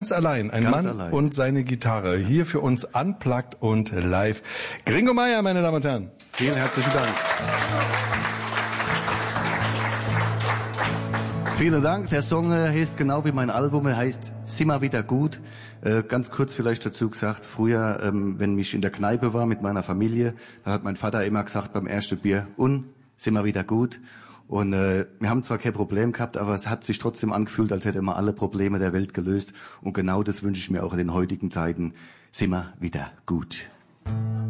Allein, ein Mann allein. Und seine Gitarre. Hier für uns unplugged und live. Gringo Meier, meine Damen und Herren. Vielen herzlichen Dank. Vielen Dank. Der Song heißt genau wie mein Album, er heißt Simmer wieder gut. Ganz kurz vielleicht dazu gesagt, früher, wenn ich in der Kneipe war mit meiner Familie, da hat mein Vater immer gesagt beim ersten Bier, und Simmer wieder gut. Und wir haben zwar kein Problem gehabt, aber es hat sich trotzdem angefühlt, als hätte man alle Probleme der Welt gelöst. Und genau das wünsche ich mir auch in den heutigen Zeiten. Sind wir wieder gut.